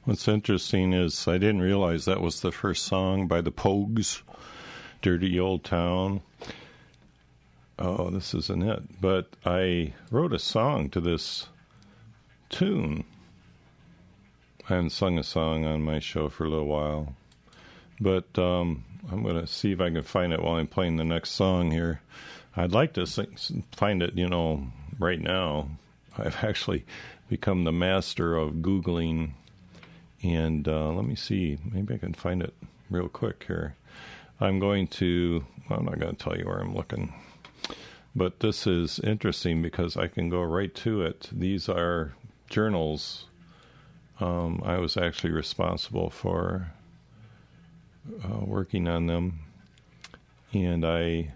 What's interesting is I didn't realize that was the first song by the Pogues, Dirty Old Town. Oh, this isn't it. But I wrote a song to this tune. I haven't sung a song on my show for a little while. But I'm going to see if I can find it while I'm playing the next song here. I'd like to find it, right now. I've actually become the master of Googling. And let me see. Maybe I can find it real quick here. I'm not going to tell you where I'm looking. But this is interesting because I can go right to it. These are journals. I was actually responsible for working on them. And I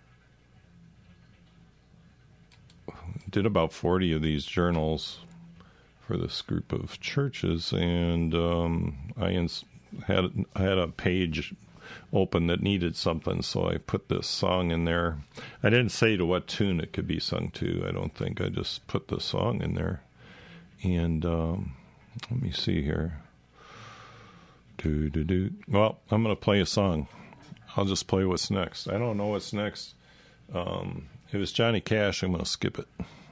did about 40 of these journals for this group of churches, and I had a page open that needed something, so I put this song in there. I didn't say to what tune it could be sung to, I don't think. I just put the song in there. And let me see here. Well, I'm going to play a song. I'll just play what's next. I don't know what's next. If it's Johnny Cash, I'm going to skip it.